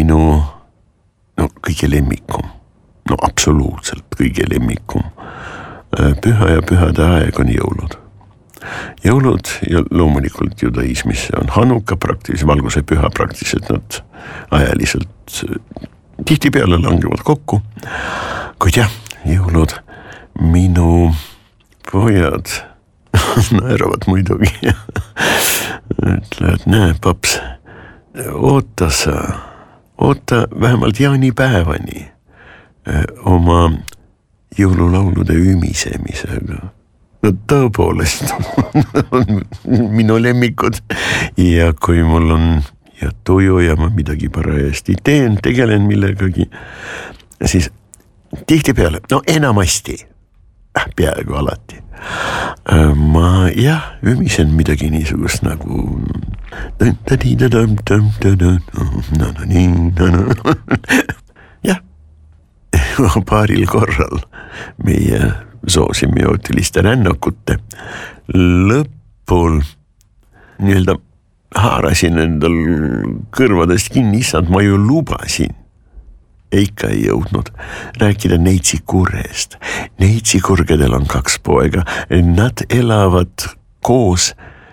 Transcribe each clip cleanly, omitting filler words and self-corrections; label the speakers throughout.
Speaker 1: minu kõige lemmikum, absoluutselt kõige lemmikum püha ja pühade aeg on jõulud. Jõulud ja loomulikult judaismis on Hanuka praktiliselt, valguse püha praktiliselt nad ajaliselt tihtipeale langevad kokku, kuid jah, jõulud minu pojad naeravad muidugi ütlevad, näe paps, oota vähemalt jaanipäevani oma jõululaulude ümisemisega. No tõepoolest on minu lemmikud ja kui mul on ja tuju ja ma midagi parajasti tegelen millegagi, siis tihtipeale, enamasti, peaaegu alati, ma ümisen midagi niisugust nagu jah, paaril korral meie soosimiotiliste rännakute lõpul nii-öelda haarasin endal kõrvadest kinni, issand, ma ju lubasin. Ikka ei jõudnud rääkida Neitsikurest. Neitsikurgedel on 2 poega, nad elavad koos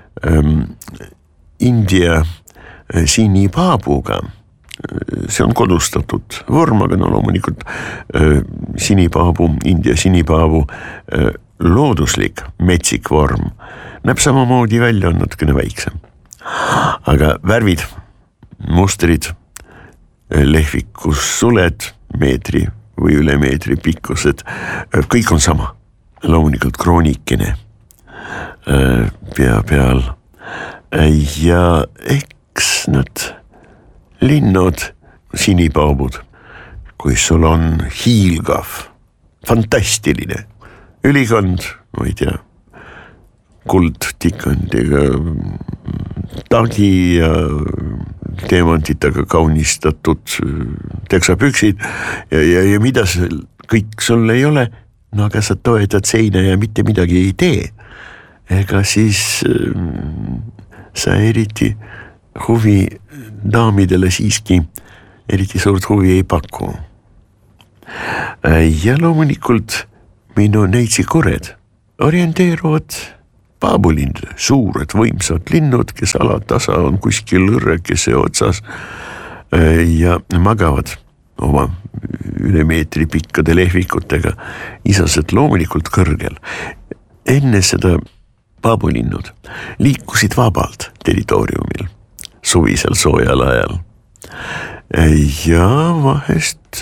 Speaker 1: India sinipaabuga. See on kodustatud vorm, aga loomulikult sinipaabu, India sinipaabu looduslik metsik vorm näeb samamoodi välja, on natukene väiksem. Aga värvid, mustrid, lehvikus suled, meetri või üle meetri pikkused, kõik on sama. Loomulikult kroonikene pea peal ja eks nad linnud, sinipaabud, kui sul on hiilgav, fantastiline ülikond, ma ei tea, kuldtikandiga tagi ja teemantitega kaunistatud teksapüksid ja mida kõik sul ei ole, aga sa toetad seina ja mitte midagi ei tee. Ega siis sa eriti huvi daamidele siiski eriti suurt huvi ei paku. Ja loomulikult minu Neitsikured orienteeruvad paabulindle, suured võimsad linnud, kes alatasa on kuskil õrrekese otsas ja magavad oma üle meetri pikkade lehvikutega, isased loomulikult kõrgel. Enne seda paabulinnud liikusid vabalt territooriumil, suvisel soojal ajal. Ja vahest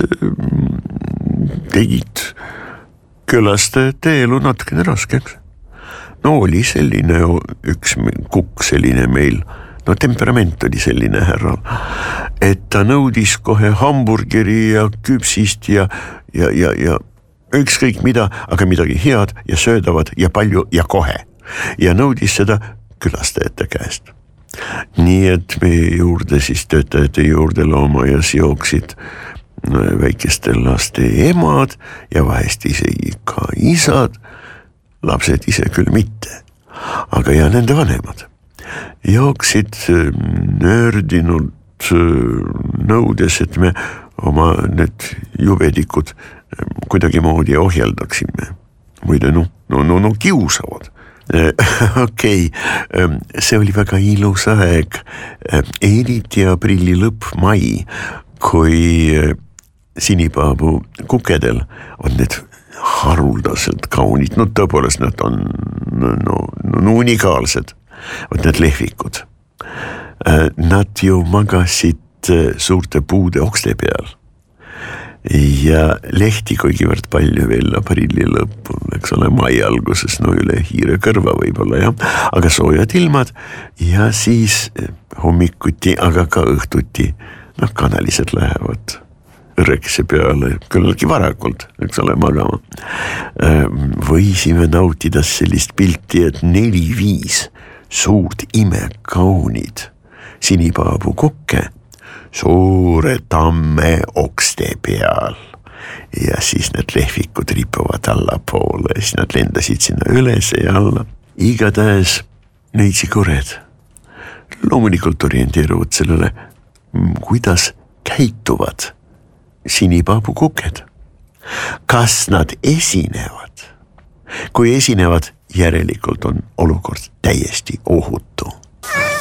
Speaker 1: tegid külastajate elu natukene raskeks. Oli selline üks kukk selline meil, temperament oli selline härral, et ta nõudis kohe hamburgeri ja küpsist ja ükskõik mida, aga midagi head ja söödavat ja palju ja kohe. Ja nõudis seda külastajate käest. Nii et meie juurde siis töötajate juurde loomajas jooksid väikeste laste emad ja vahest isegi ka isad, lapsed ise küll mitte, aga ja nende vanemad jooksid nördinud nõudes, et me oma need jubedikud kuidagi moodi ohjeldaksime. Muide, kiusavad. Okei, see oli väga ilus aeg, eriti aprilli lõpp, mai, kui sinipaabu kukedel on need haruldaselt kaunid, tõepoolest nad on unikaalsed, need lehvikud. Nad ju magasid suurte puude okste peal ja lehti kuigivõrd palju veel aprilli lõppu, eks ole, mai alguses, üle hiire kõrva võib-olla, aga soojad ilmad ja siis hommikuti, aga ka õhtuti, kanalised lähevad õrrekese peale, küllegi varakult, eks ole, magama. Võisime nautida sellist pilti, et 4-5 suurt imekaunid sinipaabu kukke suure tamme okste peal ja siis need lehvikud ripuvad allapoole ja siis nad lendasid sinna üles ja alla. Igatahes Neitsikured loomulikult orienteeruvad sellele, kuidas käituvad sinipaapukuked? Kas nad esinevad? Kui esinevad, järelikult on olukord täiesti ohutu.